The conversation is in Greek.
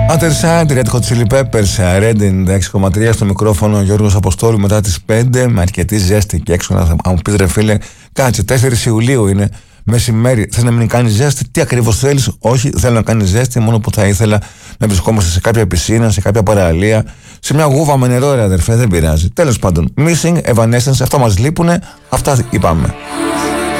Other Side, Red Hot Chili Peppers, Red 96,3 στο μικρόφωνο Γιώργος Αποστόλου μετά τις 5 με αρκετή ζέστη και έξω. Αν μου πεις ρε φίλε, κάτσε 4 Ιουλίου είναι μεσημέρι, θες να μην κάνει ζέστη? Τι ακριβώς θέλεις? Όχι, θέλω να κάνει ζέστη, μόνο που θα ήθελα να βρισκόμαστε σε κάποια πισίνα, σε κάποια παραλία, σε μια γούβα με νερό ρε αδερφέ, δεν πειράζει. Τέλος πάντων, Missing, Evanescence, αυτά μας λείπουνε, αυτά είπαμε.